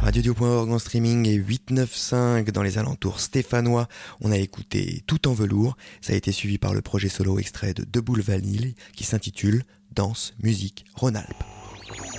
Radio-Dio.org en streaming et 895 dans les alentours stéphanois. On a écouté Tout en velours. Ça a été suivi par le projet solo extrait de Deux Boules Vanille qui s'intitule Danse, musique, Rhône-Alpes.